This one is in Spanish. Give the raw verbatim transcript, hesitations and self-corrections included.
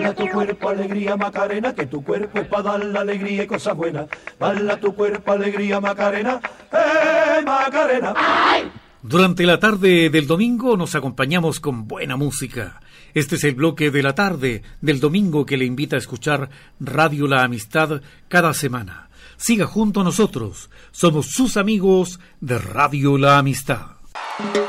Baila tu cuerpo, alegría, Macarena, que tu cuerpo es para dar la alegría y cosas buenas. Baila tu cuerpo, alegría, Macarena, ¡eh, Macarena! ¡Ay! Durante la tarde del domingo nos acompañamos con buena música. Este es el bloque de la tarde del domingo que le invita a escuchar Radio La Amistad cada semana. Siga junto a nosotros. Somos sus amigos de Radio La Amistad.